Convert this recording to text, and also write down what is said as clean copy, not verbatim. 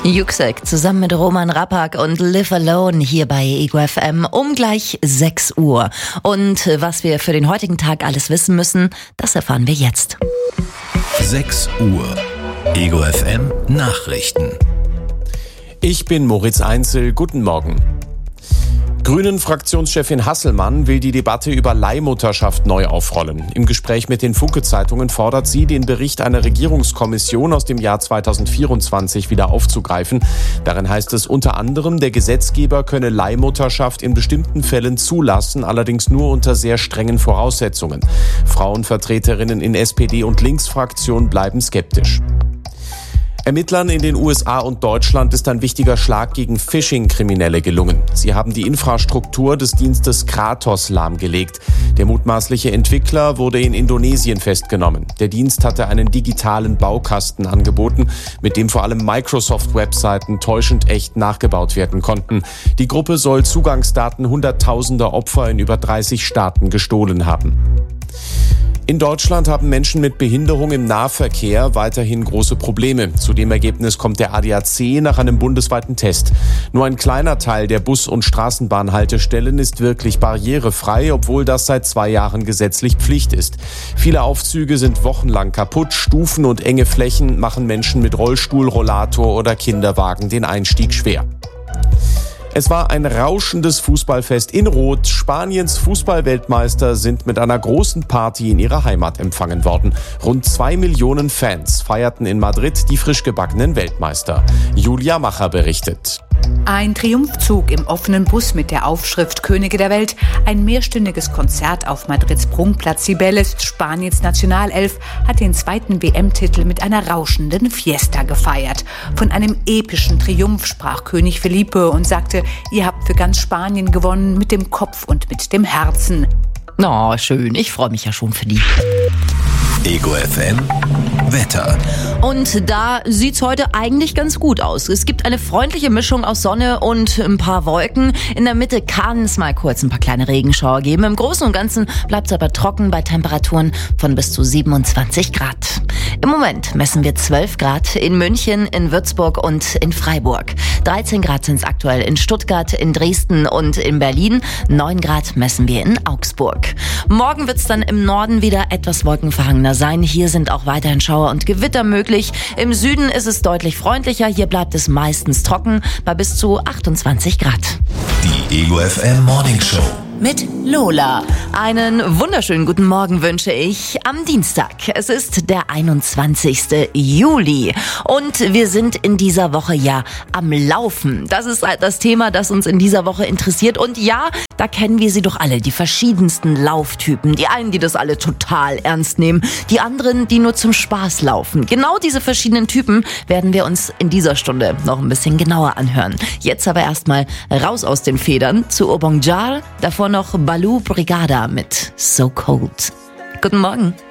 Yüksek zusammen mit Roman Rappak und Live Alone hier bei Ego FM um gleich 6 Uhr. Und was wir für den heutigen Tag alles wissen müssen, das erfahren wir jetzt. 6 Uhr. Ego FM Nachrichten. Ich bin Moritz Einzel. Guten Morgen. Grünen-Fraktionschefin Hasselmann will die Debatte über Leihmutterschaft neu aufrollen. Im Gespräch mit den Funke-Zeitungen fordert sie, den Bericht einer Regierungskommission aus dem Jahr 2024 wieder aufzugreifen. Darin heißt es unter anderem, der Gesetzgeber könne Leihmutterschaft in bestimmten Fällen zulassen, allerdings nur unter sehr strengen Voraussetzungen. Frauenvertreterinnen in SPD- und Linksfraktion bleiben skeptisch. Ermittlern in den USA und Deutschland ist ein wichtiger Schlag gegen Phishing-Kriminelle gelungen. Sie haben die Infrastruktur des Dienstes Kratos lahmgelegt. Der mutmaßliche Entwickler wurde in Indonesien festgenommen. Der Dienst hatte einen digitalen Baukasten angeboten, mit dem vor allem Microsoft-Webseiten täuschend echt nachgebaut werden konnten. Die Gruppe soll Zugangsdaten hunderttausender Opfer in über 30 Staaten gestohlen haben. In Deutschland haben Menschen mit Behinderung im Nahverkehr weiterhin große Probleme. Zu dem Ergebnis kommt der ADAC nach einem bundesweiten Test. Nur ein kleiner Teil der Bus- und Straßenbahnhaltestellen ist wirklich barrierefrei, obwohl das seit 2 Jahren gesetzlich Pflicht ist. Viele Aufzüge sind wochenlang kaputt. Stufen und enge Flächen machen Menschen mit Rollstuhl, Rollator oder Kinderwagen den Einstieg schwer. Es war ein rauschendes Fußballfest in Rot. Spaniens Fußballweltmeister sind mit einer großen Party in ihrer Heimat empfangen worden. Rund 2 Millionen Fans feierten in Madrid die frisch gebackenen Weltmeister. Julia Macher berichtet. Ein Triumphzug im offenen Bus mit der Aufschrift Könige der Welt, ein mehrstündiges Konzert auf Madrids Prunkplatz Cibeles. Spaniens Nationalelf hat den 2. WM-Titel mit einer rauschenden Fiesta gefeiert. Von einem epischen Triumph sprach König Felipe und sagte, ihr habt für ganz Spanien gewonnen, mit dem Kopf und mit dem Herzen. Oh, schön. Ich freue mich ja schon für die. Ego FM Wetter. Und da sieht's heute eigentlich ganz gut aus. Es gibt eine freundliche Mischung aus Sonne und ein paar Wolken. In der Mitte kann es mal kurz ein paar kleine Regenschauer geben. Im Großen und Ganzen bleibt es aber trocken bei Temperaturen von bis zu 27 Grad. Im Moment messen wir 12 Grad in München, in Würzburg und in Freiburg. 13 Grad sind es aktuell in Stuttgart, in Dresden und in Berlin. 9 Grad messen wir in Augsburg. Morgen wird's dann im Norden wieder etwas wolkenverhangener sein. Hier sind auch weiterhin Schauer und Gewitter möglich. Im Süden ist es deutlich freundlicher. Hier bleibt es meistens trocken bei bis zu 28 Grad. Die Ego FM Morning Show. Mit Lola. Einen wunderschönen guten Morgen wünsche ich am Dienstag. Es ist der 21. Juli und wir sind in dieser Woche ja am Laufen. Das ist das Thema, das uns in dieser Woche interessiert. Und ja, da kennen wir sie doch alle, die verschiedensten Lauftypen. Die einen, die das alle total ernst nehmen, die anderen, die nur zum Spaß laufen. Genau diese verschiedenen Typen werden wir uns in dieser Stunde noch ein bisschen genauer anhören. Jetzt aber erstmal raus aus den Federn zu Obong Jar, davor noch Baloo Brigada mit So Cold. Guten Morgen.